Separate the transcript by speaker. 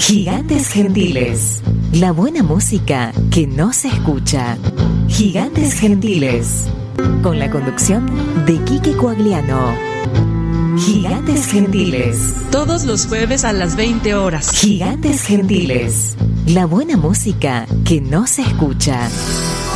Speaker 1: Gigantes Gentiles. La buena música que no se escucha. Gigantes Gentiles. Con la conducción de Quique Coagliano. Gigantes Gentiles.
Speaker 2: Todos los jueves a las 20 horas.
Speaker 1: Gigantes Gentiles. La buena música que no se escucha.